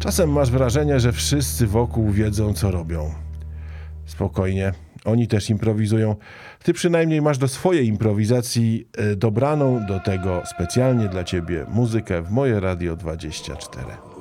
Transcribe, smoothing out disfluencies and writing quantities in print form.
Czasem masz wrażenie, że wszyscy wokół wiedzą, co robią. Spokojnie, oni też improwizują. Ty przynajmniej masz do swojej improwizacji dobraną do tego specjalnie dla ciebie muzykę w Moje Radio 24.